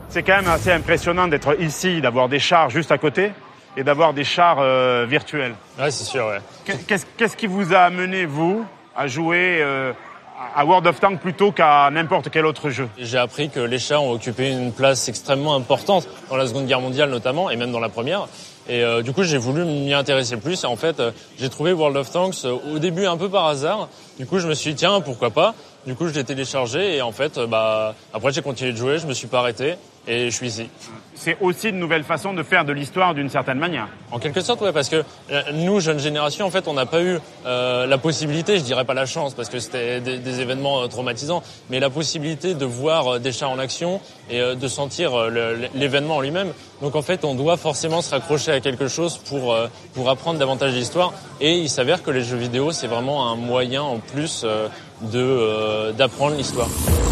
C'est quand même assez impressionnant d'être ici, d'avoir des chars juste à côté et d'avoir des chars virtuels. Ouais, c'est sûr, ouais. Qu'est-ce qui vous a amené, vous, à jouer à World of Tanks plutôt qu'à n'importe quel autre jeu? J'ai appris que les chars ont occupé une place extrêmement importante dans la Seconde Guerre mondiale notamment, et même dans la Première. Et du coup, j'ai voulu m'y intéresser plus. Et en fait, j'ai trouvé World of Tanks au début un peu par hasard. Du coup, je me suis dit, tiens, pourquoi pas. Du coup, je l'ai téléchargé et en fait, après, j'ai continué de jouer, je me suis pas arrêté et je suis ici. C'est aussi une nouvelle façon de faire de l'histoire d'une certaine manière. En quelque sorte, ouais, parce que nous, jeune génération, en fait, on n'a pas eu la possibilité, je dirais pas la chance, parce que c'était des événements traumatisants, mais la possibilité de voir des chars en action et de sentir l'événement en lui-même. Donc, en fait, on doit forcément se raccrocher à quelque chose pour apprendre davantage d'histoire. Et il s'avère que les jeux vidéo, c'est vraiment un moyen en plus d'apprendre l'histoire.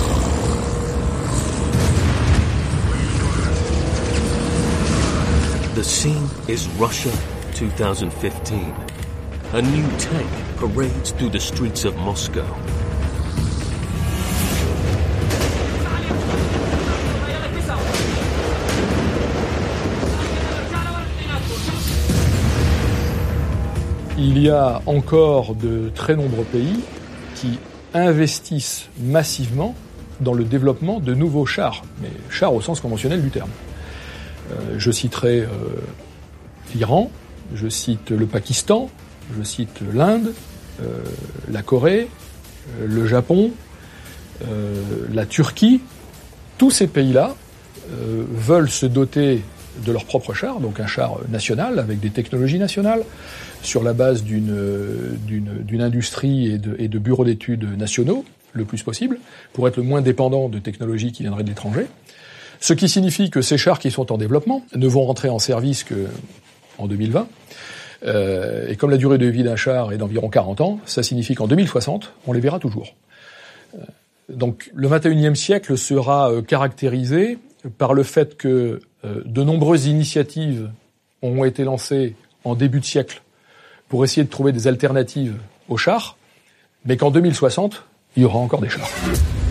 The scene is Russia 2015. A new tank parades through the streets of Moscow. Il y a encore de très nombreux pays qui investissent massivement dans le développement de nouveaux chars, mais chars au sens conventionnel du terme. Je citerai l'Iran, je cite le Pakistan, je cite l'Inde, la Corée, le Japon, la Turquie. Tous ces pays-là veulent se doter de leur propre char, donc un char national avec des technologies nationales, sur la base d'une industrie et de bureaux d'études nationaux, le plus possible, pour être le moins dépendant de technologies qui viendraient de l'étranger. Ce qui signifie que ces chars qui sont en développement ne vont rentrer en service qu'en 2020. Et comme la durée de vie d'un char est d'environ 40 ans, ça signifie qu'en 2060, on les verra toujours. Donc le 21e siècle sera caractérisé par le fait que de nombreuses initiatives ont été lancées en début de siècle pour essayer de trouver des alternatives aux chars, mais qu'en 2060, il y aura encore des chars.